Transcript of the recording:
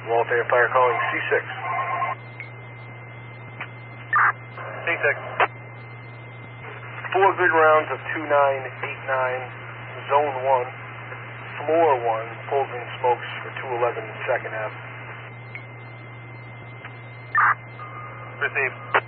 Walter Fire calling C6. C6. 4 grid rounds of 2989, Zone 1, Floor 1, full green smokes for 211 second half. Received.